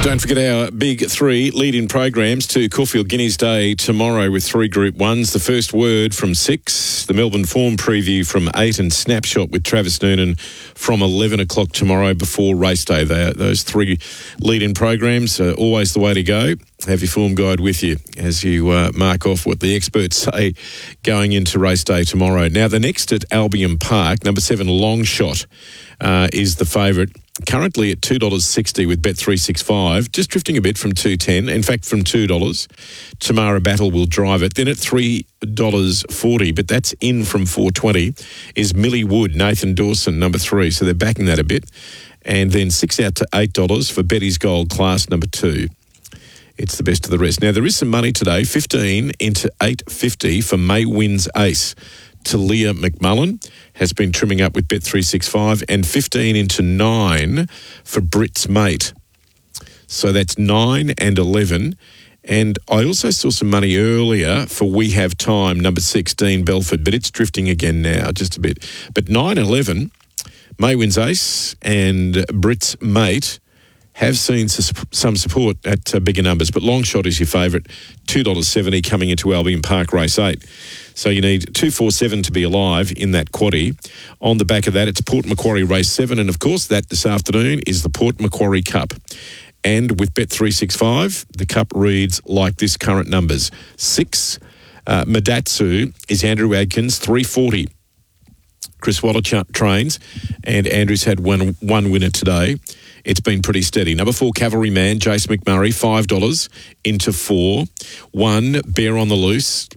Don't forget our big three lead-in programs to Caulfield Guineas Day tomorrow with three Group 1s. The First Word from 6, the Melbourne Form Preview from 8 and Snapshot with Travis Noonan from 11 o'clock tomorrow before race day. Those three lead-in programs are always the way to go. Have your form guide with you as you mark off what the experts say going into race day tomorrow. Now, the next at Albion Park, number 7, Long Shot, is the favourite. Currently at $2.60 with Bet365, just drifting a bit from $2.10. In fact, from $2. Tamara Battle will drive it. Then at $3.40, but that's in from $4.20, is Millie Wood, Nathan Dawson, number 3. So they're backing that a bit. And then 6 out to $8 for Betty's Gold Class, number 2. It's the best of the rest. Now, there is some money today, 15 into $8.50 for May Wins Ace. Talia McMullen has been trimming up with Bet365, and 15 into 9 for Brit's Mate. So that's 9 and 11. And I also saw some money earlier for We Have Time, number 16, Belford, but it's drifting again now just a bit. But 9, 11, May Wins Ace and Brit's Mate have seen some support at bigger numbers, but Long Shot is your favourite, $2.70 coming into Albion Park Race 8. So you need 247 to be alive in that quaddie. On the back of that, it's Port Macquarie Race 7, and of course that this afternoon is the Port Macquarie Cup. And with Bet365, the Cup reads like this current numbers. 6, Madatsu is Andrew Adkins, 340. Chris Waller trains, and Andrew's had one winner today. It's been pretty steady. Number 4, Cavalryman, Jace McMurray, $5 into 4. 1, Bear on the Loose,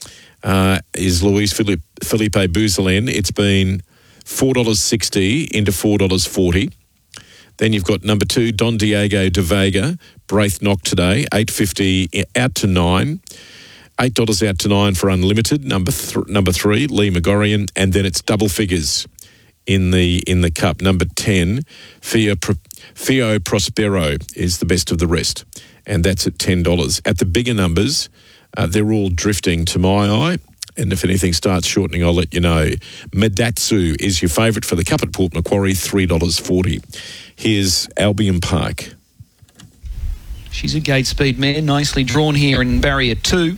is Luis Felipe Bouzelen. It's been $4.60 into $4.40. Then you've got number 2, Don Diego de Vega, Braith Knock today, $8.50 out to 9. $8 out to 9 for Unlimited, number 3, Lee Megorian, and then it's double figures in the Cup. Number 10, Fio Prospero is the best of the rest, and that's at $10. At the bigger numbers, they're all drifting to my eye, and if anything starts shortening, I'll let you know. Madatsu is your favourite for the Cup at Port Macquarie, $3.40. Here's Albion Park. She's a gate speed mare, nicely drawn here in barrier 2.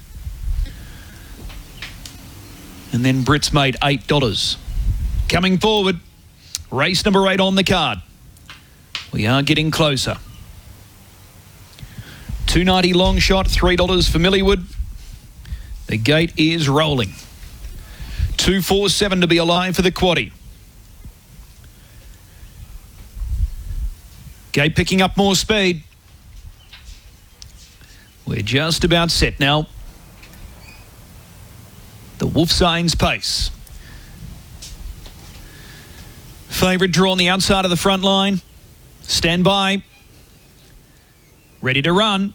And then Brit's Mate, $8. Coming forward, race number 8 on the card. We are getting closer. $2.90 Long Shot, $3 for Milliewood. The gate is rolling. 247 to be alive for the quaddie. Gate picking up more speed. We're just about set now. The Wolf Signs pace. Favourite draw on the outside of the front line. Stand by. Ready to run.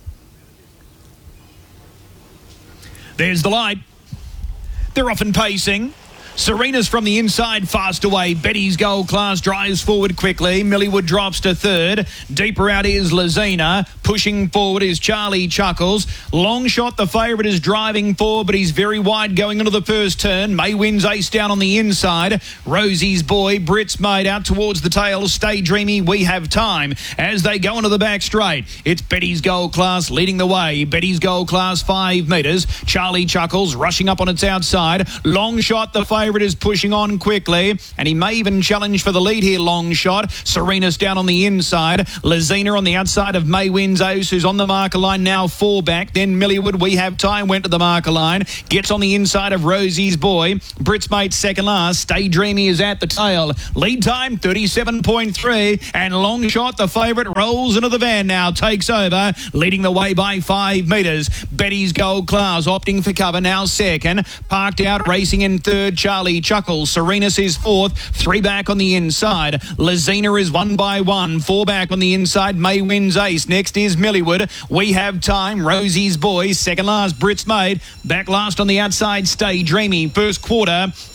There's the light. They're off and pacing. Serena's from the inside, fast away. Betty's Gold Class drives forward quickly. Milliewood drops to 3rd. Deeper out is Lazina. Pushing forward is Charlie Chuckles. Long Shot, the favourite, is driving forward, but he's very wide going into the first turn. May Wins Ace down on the inside. Rosie's Boy, Brit's Mate out towards the tail. Stay Dreamy, We Have Time. As they go into the back straight, it's Betty's Gold Class leading the way. Betty's Gold Class 5 metres. Charlie Chuckles rushing up on its outside. Long Shot, the favourite, is pushing on quickly, and he may even challenge for the lead here. Long Shot. Serena's down on the inside. Lazina on the outside of May Wins Ace, who's on the marker line now, 4 back. Then Milliewood, We Have Time, went to the marker line. Gets on the inside of Rosie's Boy. Brit's Mate second last. Stay Dreamy is at the tail. Lead time 37.3, and Long Shot, the favourite, rolls into the van now, takes over, leading the way by 5 metres. Betty's Gold Class opting for cover now, second. Parked out, racing in third, Charlie Chuckles. Serenus is 4th, 3 back on the inside. Lazina is 1 by 1, 4 back on the inside. May Wins Ace. Next is Milliewood. We Have Time. Rosie's Boy. Second last, Brit's Mate. Back last on the outside, Stay Dreamy. First quarter,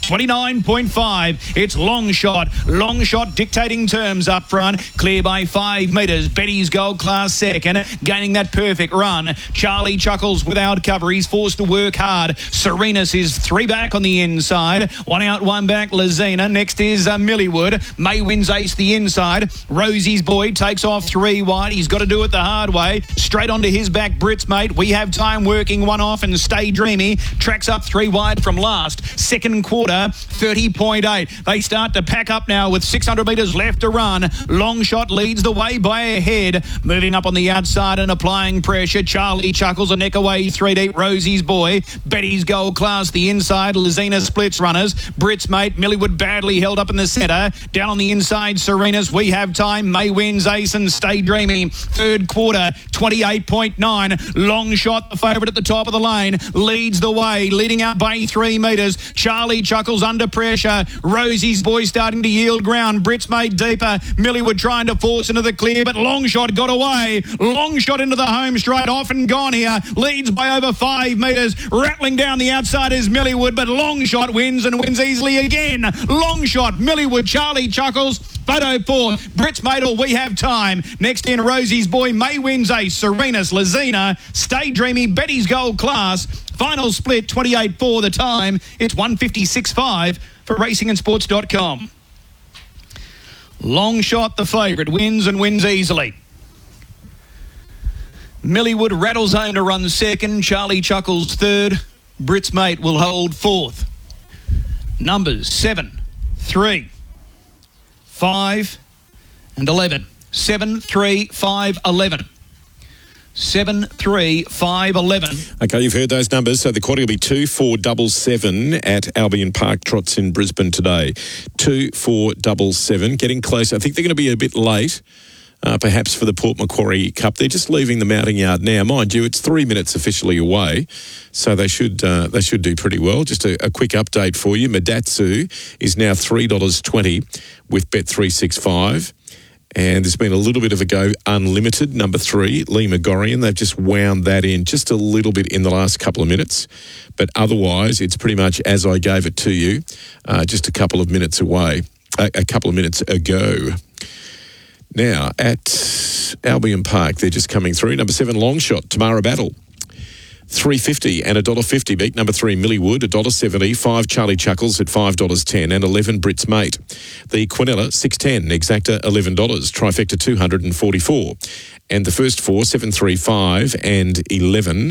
29.5. It's Long Shot. Long Shot dictating terms up front. Clear by 5 metres. Betty's Gold Class second. Gaining that perfect run. Charlie Chuckles without cover. He's forced to work hard. Serenus is 3 back on the inside. 1 out, 1 back. Lazina. Next is Milliwood. May wins ace the inside. Rosie's Boy takes off 3 wide. He's got to do it the hard way. Straight onto his back, Brits Mate. We have time working 1 off and Stay Dreamy. Tracks up 3 wide from last. Second quarter, 30.8. They start to pack up now with 600 metres left to run. Long Shot leads the way by a head. Moving up on the outside and applying pressure. Charlie Chuckles a neck away 3 deep. Rosie's Boy. Betty's Gold Class the inside. Lazina splits runners. Brits Mate. Milliwood badly held up in the centre. Down on the inside, Serenus. We have time. May wins ace and Stay Dreamy. Third quarter, 28.9. Long Shot, the favourite at the top of the lane, leads the way, leading out by 3 metres. Charlie Chuckles under pressure. Rosie's Boy starting to yield ground. Brits Mate deeper. Milliwood trying to force into the clear, but Long Shot got away. Long Shot into the home straight, off and gone here. Leads by over 5 metres. Rattling down the outside is Milliwood, but Long Shot wins and wins easily again. Long Shot, Milliwood, Charlie Chuckles, photo 4. Brits Mate, or We Have Time. Next in, Rosie's Boy, May wins ace. Serenus, Lazina, Stay Dreamy, Betty's Gold Class. Final split, 28.4 the time. It's 156.5 for racingandsports.com. Long Shot, the favourite, wins and wins easily. Milliwood rattles home to run second. Charlie Chuckles third. Brits Mate will hold fourth. Numbers 7, 3, 5 and 11. 7, 3, 5, 11. 7, 3, 5, 11. Okay, you've heard those numbers. So the quaddy will be 2, 4, 7, 7 at Albion Park Trots in Brisbane today. 2, 4, 7. Getting close. I think they're going to be a bit late, perhaps for the Port Macquarie Cup. They're just leaving the mounting yard now. Mind you, it's 3 minutes officially away, so they should do pretty well. Just a quick update for you. Madatsu is now $3.20 with Bet365. And there's been a little bit of a go unlimited, number 3, Lee Megorian. They've just wound that in just a little bit in the last couple of minutes. But otherwise, it's pretty much as I gave it to you, just a couple of minutes away, a couple of minutes ago. Now, at Albion Park, they're just coming through. Number 7, Long Shot, Tamara Battle. $3.50 and $1.50 beat. Number 3, Milliwood, $1.70. 5, Charlie Chuckles at $5.10 and 11, Brits Mate. The Quinella, $6.10. Exacta, $11. Trifecta, $244. And the first 4, 7, 3, 5 and 11,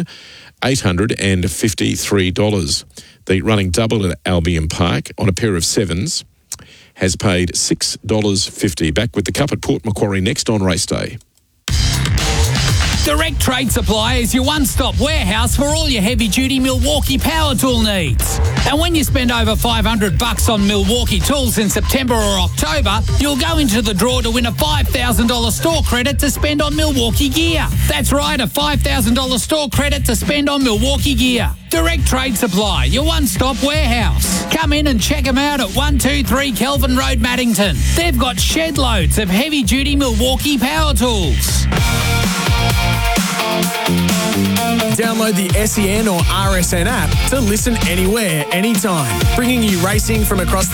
$853. The running double at Albion Park on a pair of 7s has paid $6.50. Back with the Cup at Port Macquarie next on race day. Direct Trade Supply is your one-stop warehouse for all your heavy-duty Milwaukee power tool needs. And when you spend over $500 on Milwaukee tools in September or October, you'll go into the draw to win a $5,000 store credit to spend on Milwaukee gear. That's right, a $5,000 store credit to spend on Milwaukee gear. Direct Trade Supply, your one-stop warehouse. Come in and check them out at 123 Kelvin Road, Maddington. They've got shed loads of heavy-duty Milwaukee power tools. Download the SEN or RSN app to listen anywhere, anytime, bringing you racing from across the